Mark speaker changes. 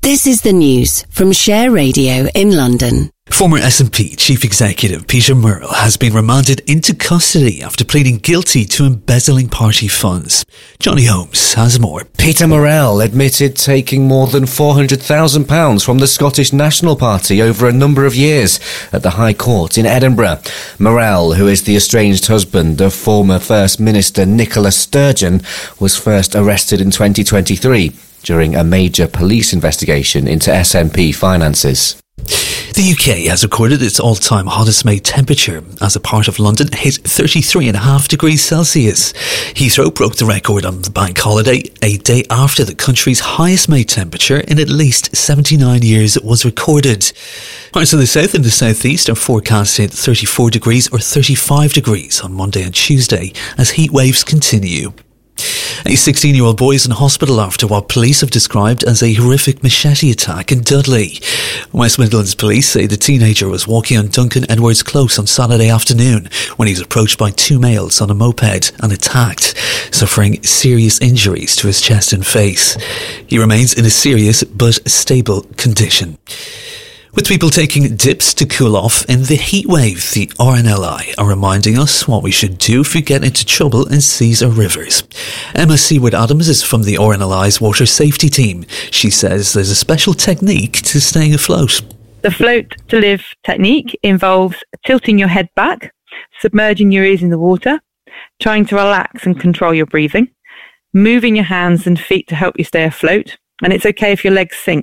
Speaker 1: This is the news from Share Radio in London.
Speaker 2: Former SNP Chief Executive Peter Murrell has been remanded into custody after pleading guilty to embezzling party funds. Johnny Holmes has more.
Speaker 3: Peter Murrell admitted taking more than £400,000 from the Scottish National Party over a number of years at the High Court in Edinburgh. Murrell, who is the estranged husband of former First Minister Nicola Sturgeon, was first arrested in 2023 during a major police investigation into SNP finances.
Speaker 2: The UK has recorded its all-time hottest May temperature as a part of London hit 33.5 degrees Celsius. Heathrow broke the record on the bank holiday, a day after the country's highest May temperature in at least 79 years was recorded. Parts of the south and the southeast are forecast to hit 34 degrees or 35 degrees on Monday and Tuesday as heat waves continue. A 16-year-old boy is in hospital after what police have described as a horrific machete attack in Dudley. West Midlands police say the teenager was walking on Duncan Edwards Close on Saturday afternoon when he was approached by two males on a moped and attacked, suffering serious injuries to his chest and face. He remains in a serious but stable condition. With people taking dips to cool off in the heat wave, the RNLI are reminding us what we should do if we get into trouble in seas or rivers. Emma Seaward-Adams is from the RNLI's water safety team. She says there's a special technique to staying afloat.
Speaker 4: The float to live technique involves tilting your head back, submerging your ears in the water, trying to relax and control your breathing, moving your hands and feet to help you stay afloat, and it's okay if your legs sink.